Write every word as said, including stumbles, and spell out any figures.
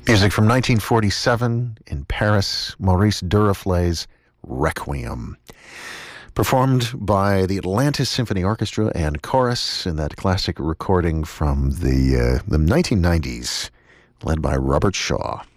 Music from nineteen forty-seven in Paris, Maurice Duruflé's Requiem. Performed by the Atlantis Symphony Orchestra and Chorus in that classic recording from the, uh, the nineteen nineties, led by Robert Shaw.